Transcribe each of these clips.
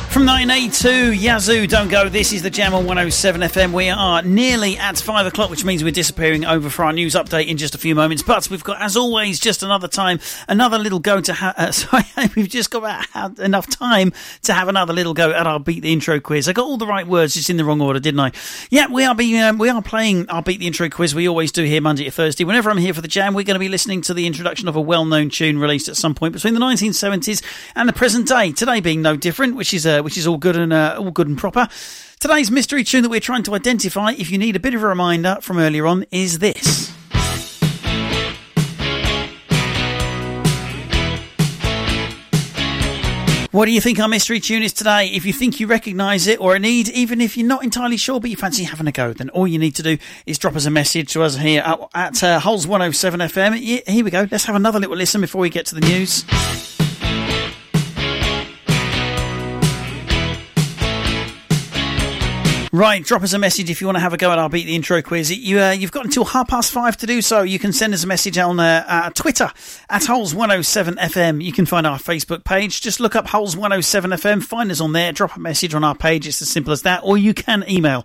From 982, Yazoo, Don't Go. This is the Jam on 107 FM. We are nearly at 5 o'clock, which means we're disappearing over for our news update in just a few moments. But we've got, as always, just another little go to we've just got enough time to have another little go at our Beat the Intro quiz. I got all the right words, just in the wrong order, didn't I? Yeah, we are playing our Beat the Intro quiz. We always do here Monday to Thursday. Whenever I'm here for the Jam, we're going to be listening to the introduction of a well-known tune released at some point between the 1970s and the present day. Today being no different, which is all good and proper. Today's mystery tune that we're trying to identify, if you need a bit of a reminder from earlier on, is this. What do you think our mystery tune is today? If you think you recognise it or a need, even if you're not entirely sure but you fancy having a go, then all you need to do is drop us a message to us here at Hull's 107 FM. Here we go. Let's have another little listen before we get to the news. Right, drop us a message if you want to have a go at our Beat the Intro quiz. You've got until 5:30 to do so. You can send us a message on Twitter at Hulls107FM. You can find our Facebook page. Just look up Hulls107FM, find us on there, drop a message on our page. It's as simple as that. Or you can email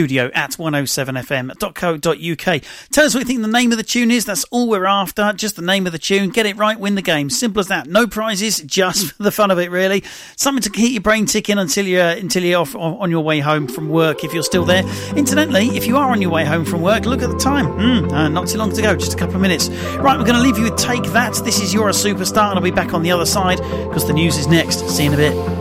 studio@107fm.co.uk. Tell us what you think the name of the tune is. That's all we're after. Just the name of the tune. Get it right, win the game. Simple as that. No prizes, just for the fun of it, really. Something to keep your brain ticking until you're off on your way home from work, if you're still there. Incidentally, if you are on your way home from work, look at the time. Not too long to go, just a couple of minutes. Right, we're going to leave you with Take That. This is You're a Superstar, and I'll be back on the other side because the news is next. See you in a bit.